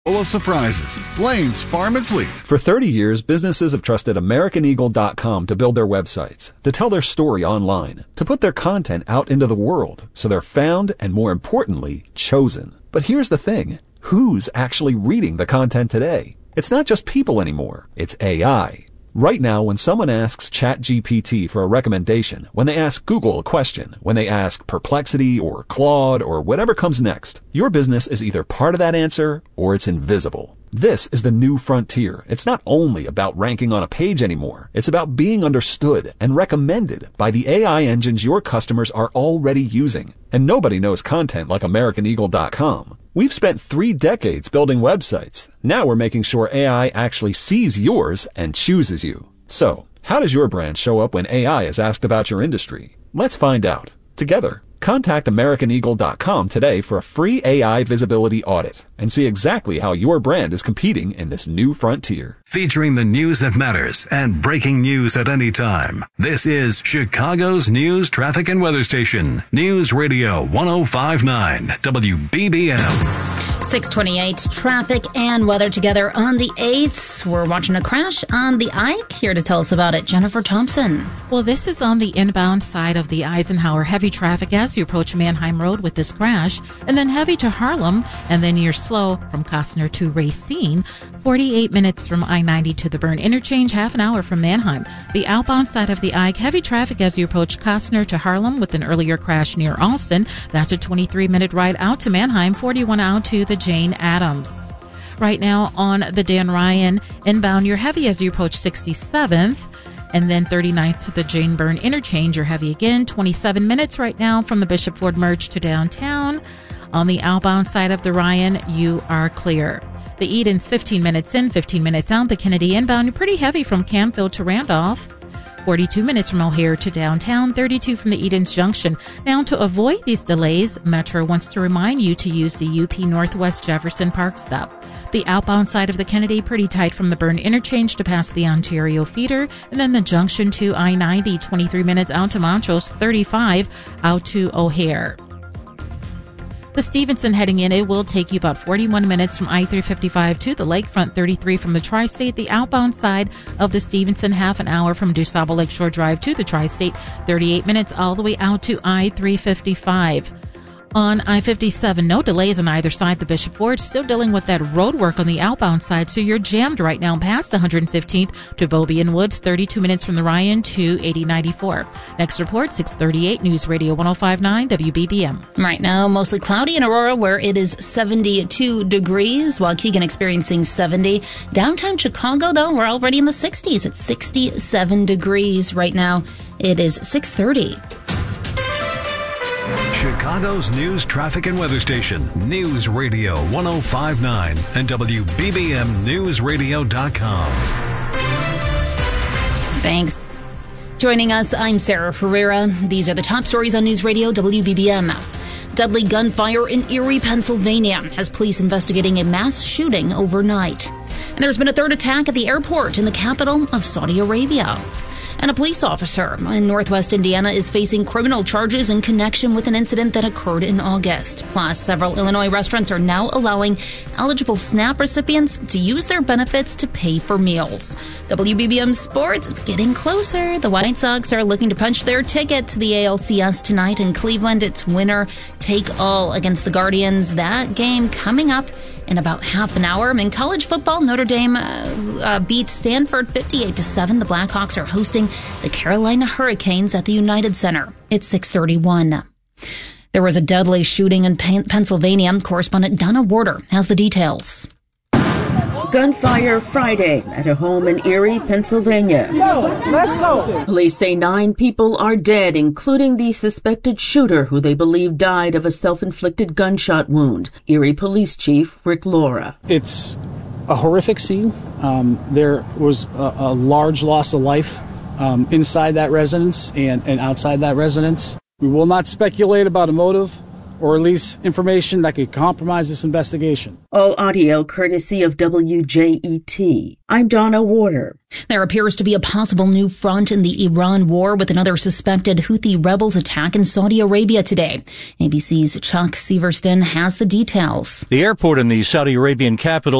Full of surprises. Blaine's Farm and Fleet. For 30 years, businesses have trusted AmericanEagle.com to build their websites, to tell their story online, to put their content out into the world so they're found and, more importantly, chosen. But here's the thing. Who's actually reading the content today? It's not just people anymore. It's AI. Right now, when someone asks ChatGPT for a recommendation, when they ask Google a question, when they ask Perplexity or Claude or whatever comes next, your business is either part of that answer or it's invisible. This is the new frontier. It's not only about ranking on a page anymore. It's about being understood and recommended by the AI engines your customers are already using. And nobody knows content like AmericanEagle.com. We've spent 3 decades building websites. Now we're making sure AI actually sees yours and chooses you. So, how does your brand show up when AI is asked about your industry? Let's find out. Together, contact AmericanEagle.com today for a free AI visibility audit and see exactly how your brand is competing in this new frontier. Featuring the news that matters and breaking news at any time. This is Chicago's news, traffic, and weather station. News Radio 105.9 WBBM. 6:28, traffic and weather together on the 8th. We're watching a crash on the Ike. Here to tell us about it, Jennifer Thompson. Well, this is on the inbound side of the Eisenhower. Heavy traffic as you approach Mannheim Road with this crash, and then heavy to Harlem, and then you're slow from Costner to Racine. 48 minutes from I-90 to the Bern Interchange, half an hour from Mannheim. The outbound side of the Ike, heavy traffic as you approach Costner to Harlem with an earlier crash near Alston. That's a 23-minute ride out to Mannheim, 41 out to the Jane Addams. Right now on the Dan Ryan inbound, you're heavy as you approach 67th. And then 39th to the Jane Byrne Interchange, you're heavy again. 27 minutes right now from the Bishop Ford Merge to downtown. On the outbound side of the Ryan, you are clear. The Edens, 15 minutes in, 15 minutes out. The Kennedy inbound, you're pretty heavy from Canfield to Randolph. 42 minutes from O'Hare to downtown, 32 from the Edens Junction. Now, to avoid these delays, Metro wants to remind you to use the UP Northwest Jefferson Park stop. The outbound side of the Kennedy, pretty tight from the Byrne Interchange to past the Ontario feeder, and then the junction to I-90, 23 minutes out to Montrose, 35 out to O'Hare. The Stevenson heading in, it will take you about 41 minutes from I-355 to the Lakefront, 33 from the Tri-State. The outbound side of the Stevenson, half an hour from DuSable Lakeshore Drive to the Tri-State, 38 minutes all the way out to I-355. On I-57, no delays on either side. The Bishop Ford still dealing with that road work on the outbound side, so you're jammed right now past 115th to Bobby and Woods, 32 minutes from the Ryan to 8094. Next report, 638 News Radio 105.9 WBBM. Right now, mostly cloudy in Aurora, where it is 72 degrees, Waukegan experiencing 70. Downtown Chicago, though, we're already in the 60s. It's 67 degrees right now. It is 6:30. Chicago's news, traffic, and weather station. News Radio 105.9 and WBBMNewsRadio.com. Thanks. Joining us, I'm Sarah Ferreira. These are the top stories on News Radio WBBM. Deadly gunfire in Erie, Pennsylvania, has police investigating a mass shooting overnight. And there's been a third attack at the airport in the capital of Saudi Arabia. And a police officer in Northwest Indiana is facing criminal charges in connection with an incident that occurred in August. Plus, several Illinois restaurants are now allowing eligible SNAP recipients to use their benefits to pay for meals. WBBM Sports, it's getting closer. The White Sox are looking to punch their ticket to the ALCS tonight in Cleveland. It's winner take all against the Guardians. That game coming up in about half an hour. In college football, Notre Dame beat Stanford 58-7. The Blackhawks are hosting the Carolina Hurricanes at the United Center. It's 6:31. There was a deadly shooting in Pennsylvania. Correspondent Donna Warder has the details. Gunfire Friday at a home in Erie, Pennsylvania. Let's go. Police say 9 people are dead, including the suspected shooter, who they believe died of a self-inflicted gunshot wound. Erie Police Chief Rick Laura. It's a horrific scene. There was a large loss of life inside that residence and outside that residence. We will not speculate about a motive or release information that could compromise this investigation. All audio courtesy of WJET. I'm Donna Warder. There appears to be a possible new front in the Iran war with another suspected Houthi rebels attack in Saudi Arabia today. ABC's Chuck Severston has the details. The airport in the Saudi Arabian capital